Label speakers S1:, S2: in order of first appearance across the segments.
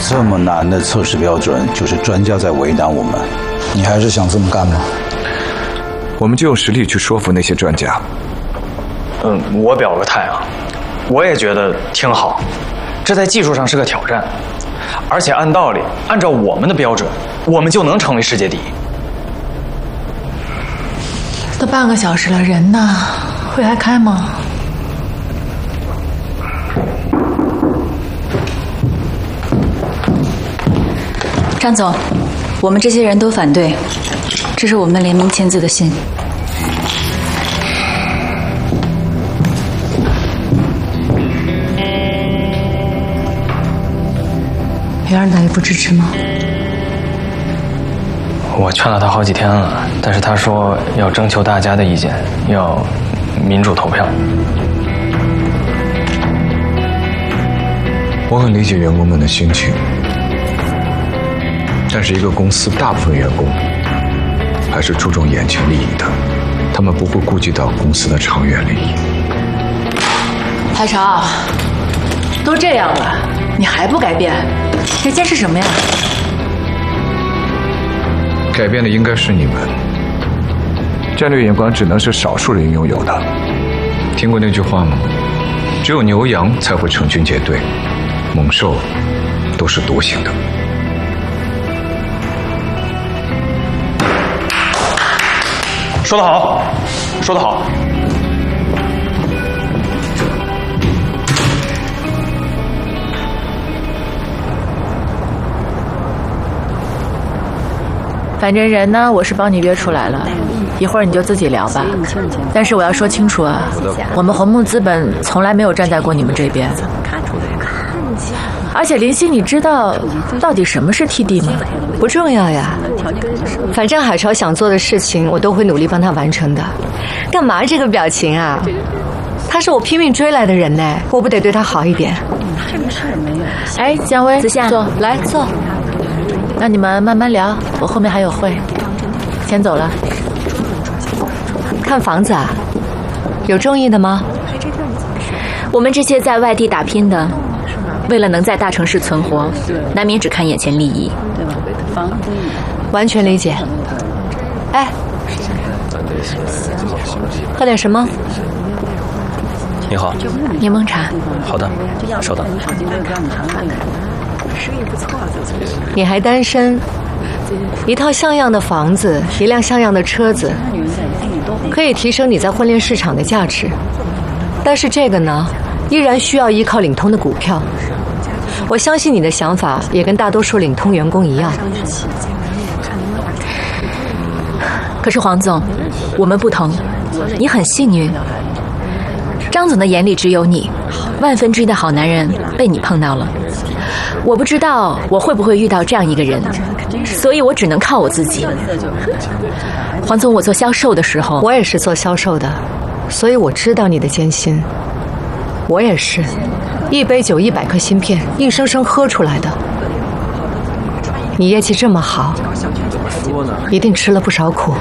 S1: 这么难的测试标准，就是专家在为难我们。
S2: 你还是想这么干吗？
S3: 我们就用实力去说服那些专家。
S4: 我表个态啊，我也觉得挺好，这在技术上是个挑战，而且按道理，按照我们的标准，我们就能成为世界第一。
S5: 都半个小时了，人呢？会还开吗？
S6: 张总，我们这些人都反对，这是我们联名签字的信。
S5: 袁二大爷不支持吗？
S4: 我劝了他好几天了，但是他说要征求大家的意见，要民主投票。
S3: 我很理解员工们的心情，但是一个公司大部分员工还是注重眼前利益的，他们不会顾及到公司的长远利益。
S5: 海潮，都这样了，你还不改变？要坚持什么呀？
S3: 改变的应该是你们。战略眼光只能是少数人拥有的。听过那句话吗？只有牛羊才会成群结队，猛兽都是独行的。
S4: 说得好，说得好。
S5: 反正人呢，我是帮你约出来了，一会儿你就自己聊吧。但是我要说清楚啊，我们红木资本从来没有站在过你们这边。而且林夕，你知道到底什么是 TD 吗？
S7: 不重要呀，反正海潮想做的事情，我都会努力帮他完成的。干嘛这个表情啊？他是我拼命追来的人呢，我不得对他好一点？
S5: 哎，姜薇，
S6: 子夏，
S5: 坐，来坐。那你们慢慢聊，我后面还有会，先走了。
S7: 看房子啊？有中意的吗？
S6: 我们这些在外地打拼的，为了能在大城市存活，难免只看眼前利益。
S7: 完全理解。哎，喝点什么？
S4: 你好，
S6: 柠檬茶。
S4: 好的，稍等。
S7: 你还单身？一套像样的房子，一辆像样的车子，可以提升你在婚恋市场的价值。但是这个呢，依然需要依靠领通的股票。我相信你的想法也跟大多数领通员工一样。
S6: 可是黄总，我们不同，你很幸运。张总的眼里只有你，万分之一的好男人被你碰到了。我不知道我会不会遇到这样一个人，所以我只能靠我自己。黄总，我做销售的时候，
S7: 我也是做销售的，所以我知道你的艰辛。我也是，一杯酒100颗芯片，硬生生喝出来的。你业绩这么好，一定吃了不少苦。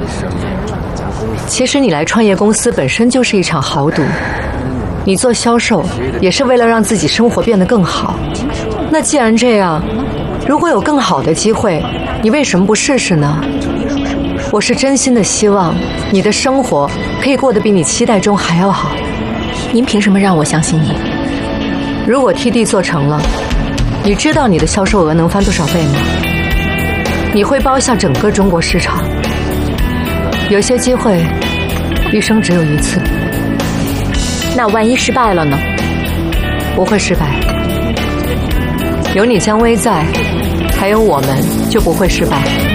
S7: 其实你来创业公司本身就是一场豪赌，你做销售也是为了让自己生活变得更好。那既然这样，如果有更好的机会，你为什么不试试呢？我是真心的希望你的生活可以过得比你期待中还要好。
S6: 您凭什么让我相信你？
S7: 如果 TD 做成了，你知道你的销售额能翻多少倍吗？你会包下整个中国市场。有些机会一生只有一次。
S6: 那万一失败了呢？
S7: 不会失败。有你姜薇在，还有我们，就不会失败。